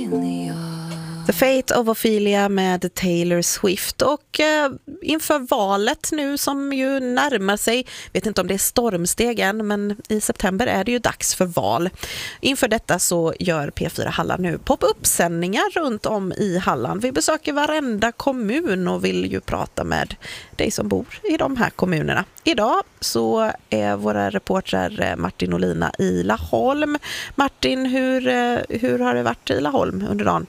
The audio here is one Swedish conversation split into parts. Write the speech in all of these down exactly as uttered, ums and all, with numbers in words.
The Fate of Ophelia med Taylor Swift. Och eh, inför valet nu som ju närmar sig, vet inte om det är stormsteg än, men i september är det ju dags för val. Inför detta så gör P fyra Halland nu pop-up-sändningar runt om i Halland. Vi besöker varenda kommun och vill ju prata med dig som bor i de här kommunerna. Idag så är våra reportrar Martin och Lina i Laholm. Martin, hur, hur har det varit i Laholm under dagen?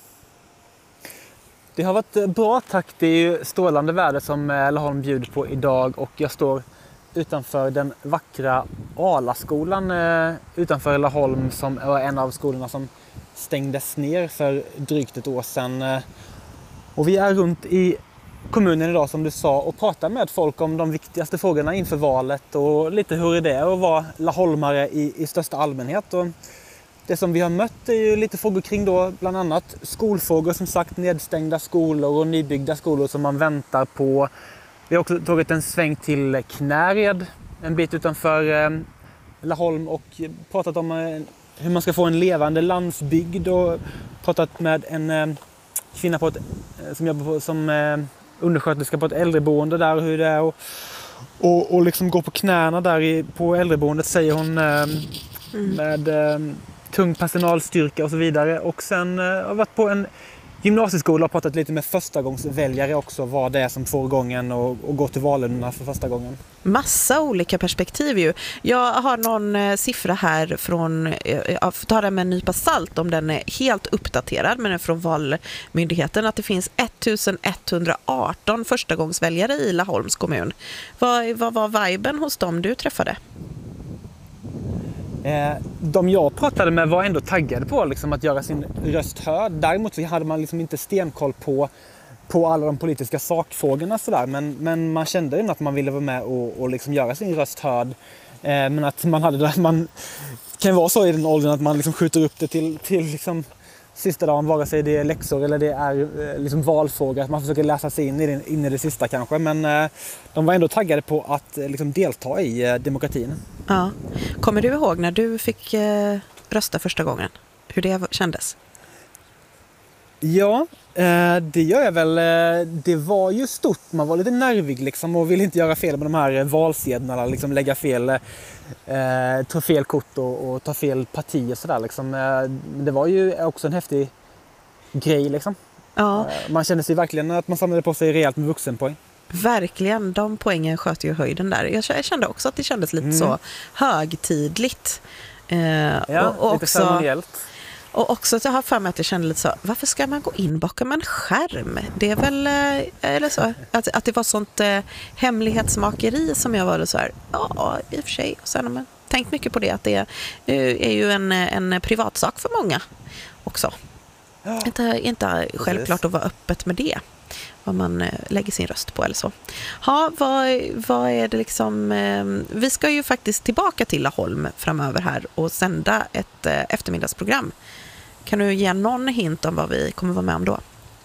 Det har varit bra, tack. Det är ju strålande väder som Laholm bjuder på idag och jag står utanför den vackra Ala-skolan utanför Laholm som var en av skolorna som stängdes ner för drygt ett år sedan. Och vi är runt i kommunen idag som du sa och pratar med folk om de viktigaste frågorna inför valet och lite hur det är att vara laholmare i, i största allmänhet. Och det som vi har mött är ju lite frågor kring då, bland annat skolfrågor, som sagt nedstängda skolor och nybyggda skolor som man väntar på. Vi har också tagit en sväng till Knäred, en bit utanför eh, Laholm, och pratat om eh, hur man ska få en levande landsbygd och pratat med en eh, kvinna på ett, eh, som jobbar på, som eh, undersköterska på ett äldreboende där, hur det är och, och, och liksom gå på knäna där i, på äldreboendet, säger hon, eh, mm. med eh, tung personalstyrka och så vidare. Och sen eh, har jag varit på en gymnasieskola och pratat lite med förstagångsväljare också, vad det är som får gången och, och gå till valen för första gången. Massa olika perspektiv ju. Jag har någon eh, siffra här från, eh, jag får ta det med en nypa salt om den är helt uppdaterad, men den är från Valmyndigheten, att det finns ettusenetthundraarton förstagångsväljare i Laholms kommun. Vad, vad var viben hos dem du träffade? De jag pratade med var ändå taggade på liksom att göra sin röst hörd. Däremot så hade man liksom inte stenkoll på, på alla de politiska sakfrågorna sådär. Men, men man kände ju att man ville vara med och, och liksom göra sin röst hörd. Men att man hade, man kan vara så i den åldern att man liksom skjuter upp det till, till liksom sista dagen, vare sig det är läxor eller det är liksom valfrågor, att man försöker läsa sig in i det, in i det sista kanske. Men eh, de var ändå taggade på att eh, liksom delta i eh, demokratin. Ja. Kommer du ihåg när du fick eh, rösta första gången? Hur det kändes? Ja, eh, det gör jag väl. Det var ju stort. Man var lite nervig liksom och ville inte göra fel med de här valsedlarna, liksom lägga fel, eh, ta fel kort och, och ta fel parti och sådär liksom. Eh, det var ju också en häftig grej liksom. Ja. Eh, man kände sig verkligen att man samlade på sig rejält med vuxenpoäng. Verkligen, de poängen sköt ju höjden där. Jag kände också att det kändes lite mm. så högtidligt. Eh, ja, och, och lite också ceremoniellt. Och också att jag har för mig att jag kände lite så, varför ska man gå in bakom en skärm? Det är väl, eller så, att, att det var sånt eh, hemlighetsmakeri som jag var så här, ja, i och för sig. Och sen har man tänkt mycket på det, att det är, är ju en, en privatsak för många också. Ja. Inte, inte självklart att vara öppet med det, vad man eh, lägger sin röst på eller så. Ja, vad, vad är det liksom, eh, vi ska ju faktiskt tillbaka till Laholm framöver här och sända ett eh, eftermiddagsprogram. Kan du ge någon hint om vad vi kommer vara med om då?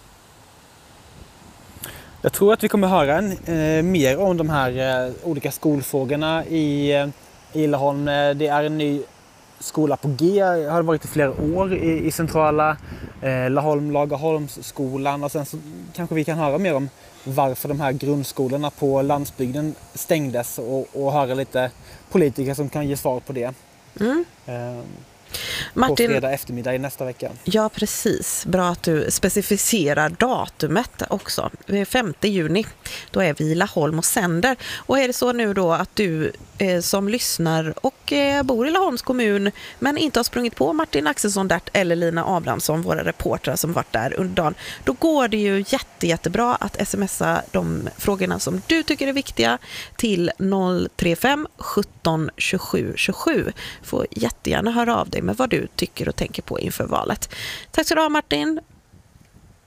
Jag tror att vi kommer höra en, eh, mer om de här eh, olika skolfrågorna i, eh, i Laholm. Det är en ny skola på G, jag har varit i flera år i, i centrala eh, Laholm, Lagaholmsskolan, och sen så kanske vi kan höra mer om varför de här grundskolorna på landsbygden stängdes och, och höra lite politiker som kan ge svar på det. Mm. Eh, Martin, på fredag eftermiddag i nästa vecka. Ja, precis. Bra att du specificerar datumet också. Det är femte juni. Då är vi i Laholm och sänder. Och är det så nu då att du eh, som lyssnar och eh, bor i Laholms kommun men inte har sprungit på Martin Axelsson Dert eller Lina Abrahamsson, våra reportrar som varit där under dagen, då går det ju jätte, jättebra att smsa de frågorna som du tycker är viktiga till noll tre fem sjutton tjugosju tjugosju. Får jättegärna höra av dig med vad du tycker och tänker på inför valet. Tack så du ha, Martin.